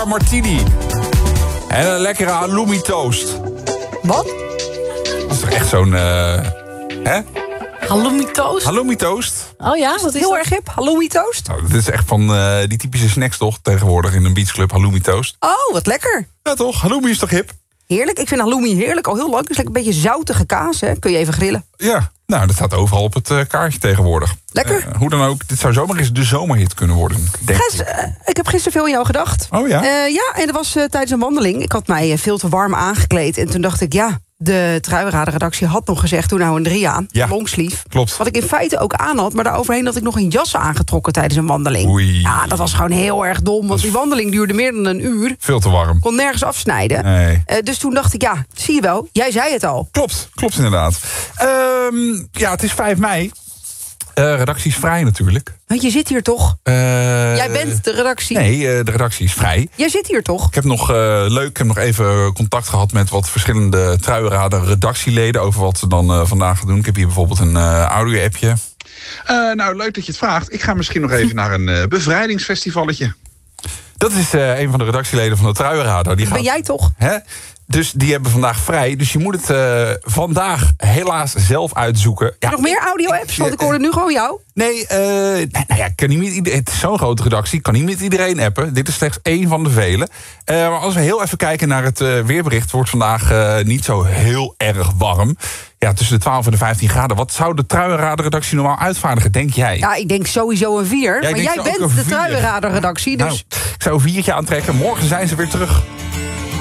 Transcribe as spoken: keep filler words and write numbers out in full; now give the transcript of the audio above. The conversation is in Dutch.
bar martini. En een lekkere halloumi toast. Wat? Dat is toch echt zo'n... Uh, hè? Halloumi toast? Halloumi toast. Oh ja, wat is Heel dat? erg hip, halloumi toast. Nou, dit is echt van uh, die typische snacks toch tegenwoordig in een beachclub. Halloumi toast. Oh, wat lekker. Ja toch, halloumi is toch hip? Heerlijk, ik vind halloumi heerlijk al heel lang. Het is lekker een beetje zoutige kaas, hè. Kun je even grillen. Ja, nou dat staat overal op het uh, kaartje tegenwoordig. Lekker. Uh, hoe dan ook, dit zou zomaar eens de zomerhit kunnen worden. Denk Gijs, uh, ik heb gisteren veel aan jou gedacht. Oh ja? Uh, ja, en dat was uh, tijdens een wandeling. Ik had mij uh, veel te warm aangekleed. En toen dacht ik, ja, de Truienrader-redactie had nog gezegd... doe nou een drie aan, ja, longsleeve. Klopt. Wat ik in feite ook aan had, maar daaroverheen had ik nog een jas aangetrokken tijdens een wandeling. Oei. Ja, dat was gewoon heel erg dom, want die wandeling duurde meer dan een uur. Veel te warm. Kon nergens afsnijden. Nee. Uh, dus toen dacht ik, ja, zie je wel, jij zei het al. Klopt, klopt inderdaad. Um, ja, het is vijf mei. Uh, redactie is vrij natuurlijk. Want je zit hier toch? Uh, Jij bent de redactie. Nee, uh, de redactie is vrij. Jij zit hier toch? Ik heb nog uh, leuk, ik heb nog even contact gehad met wat verschillende Truienrader redactieleden over wat ze dan uh, vandaag gaan doen. Ik heb hier bijvoorbeeld een uh, audio-appje. Uh, nou, leuk dat je het vraagt. Ik ga misschien nog even naar een uh, bevrijdingsfestivalletje. Dat is uh, een van de redactieleden van de Truienrader. Die ben gaat, jij toch? Hè? Dus die hebben vandaag vrij. Dus je moet het uh, vandaag helaas zelf uitzoeken. Ja, nog meer audio-apps? Want ik hoorde nu gewoon jou. Nee, uh, nou ja, kan niet met iedereen, het is zo'n grote redactie. Ik kan niet met iedereen appen. Dit is slechts één van de vele. Uh, maar als we heel even kijken naar het uh, weerbericht... wordt vandaag uh, niet zo heel erg warm. Ja, tussen de twaalf en de vijftien graden. Wat zou de Truienrader-redactie normaal uitvaardigen, denk jij? Ja, ik denk sowieso een vier. Ja, maar jij bent de Truienrader-redactie. Dus... Nou, ik zou een viertje aantrekken. Morgen zijn ze weer terug.